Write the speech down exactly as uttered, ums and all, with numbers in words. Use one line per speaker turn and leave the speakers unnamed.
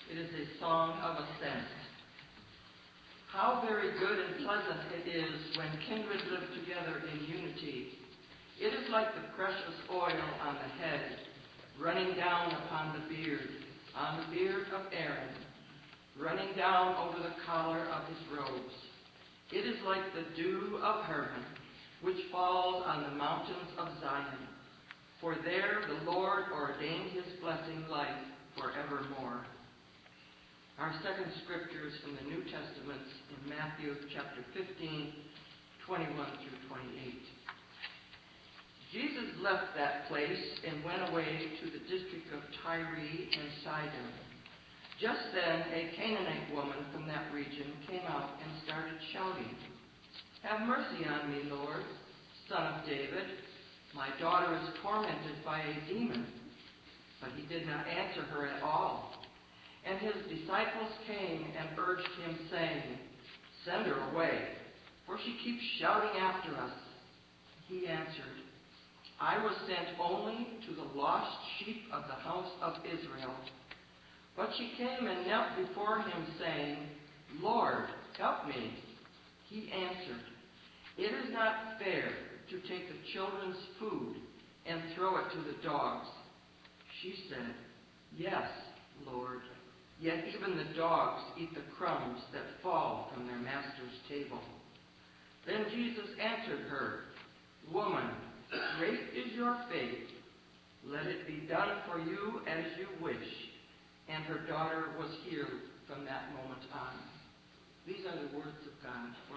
It is a song of ascent. How very good and pleasant it is when kindred live together in unity. It is like the precious oil on the head, running down upon the beard, on the beard of Aaron, running down over the collar of his robes. It is like the dew of Hermon, which falls on the mountains of Zion. For there the Lord ordained his blessing life forevermore. Our second scripture is from the New Testament in Matthew chapter fifteen, twenty-one through twenty-eight. Jesus left that place and went away to the district of Tyre and Sidon. Just then a Canaanite woman from that region came out and started shouting, "Have mercy on me, Lord, Son of David. My daughter is tormented by a demon." But he did not answer her at all. And his disciples came and urged him, saying, "Send her away, for she keeps shouting after us." He answered, "I was sent only to the lost sheep of the house of Israel." But she came and knelt before him, saying, "Lord, help me." He answered, "It is not fair to take the children's food and throw it to the dogs." She said, "Yes, Lord, yet even the dogs eat the crumbs that fall from their master's table." Then Jesus answered her, "Woman, great is your faith. Let it be done for you as you wish." And her daughter was healed from that moment on. These are the words of God.